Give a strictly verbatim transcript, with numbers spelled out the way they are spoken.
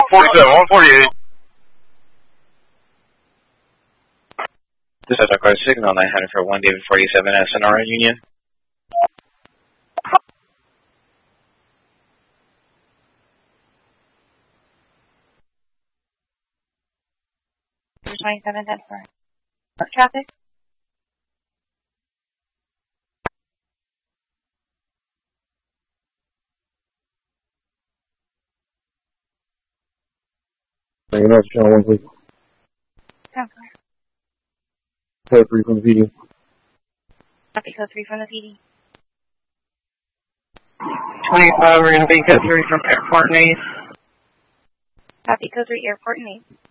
forty-seven, one forty-eight. This is our signal nine hundred for one David forty-seven at Sonora Union. twenty-seven ten for traffic. Hang on, channel one, please. ten four. Code three from the P D. Copy code three from the P D. twenty-five, we're going to be code three from Airport and Ace. Copy code three, Airport and Ace.